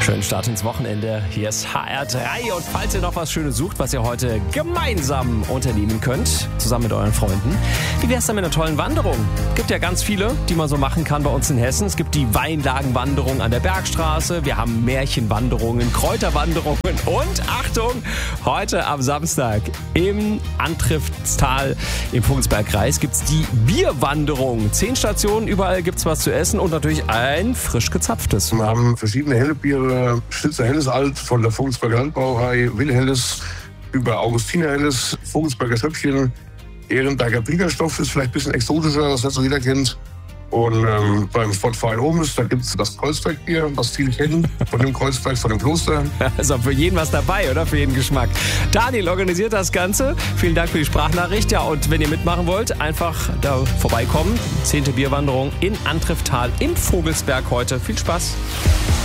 Schönen Start ins Wochenende. Hier ist HR3 und falls ihr noch was Schönes sucht, was ihr heute gemeinsam unternehmen könnt, zusammen mit euren Freunden, wie wär's dann mit einer tollen Wanderung? Gibt ja ganz viele, die man so machen kann bei uns in Hessen. Es gibt die Weinlagenwanderung an der Bergstraße, wir haben Märchenwanderungen, Kräuterwanderungen und Achtung, heute am Samstag im Antriftstal im Vogelsbergkreis gibt's die Bierwanderung. 10 Stationen, überall gibt's was zu essen und natürlich ein frisch gezapftes. Wir haben verschiedene helle Biere, Schnitzer Helles Alt von der Vogelsberger Landbrauerei, Will Helles über Augustiner Helles, Vogelsberger Töpfchen, Ehrenberger Pilgerstoff ist vielleicht ein bisschen exotischer, das nicht so jeder kennt. Und beim Sportverein Ohmes, da gibt es das Kreuzbergbier, was viele kennen, von dem Kreuzberg, von dem Kloster. Also für jeden was dabei, oder? Für jeden Geschmack. Daniel organisiert das Ganze. Vielen Dank für die Sprachnachricht. Ja, und wenn ihr mitmachen wollt, einfach da vorbeikommen. 10. Bierwanderung in Antrifftal im Vogelsberg heute. Viel Spaß.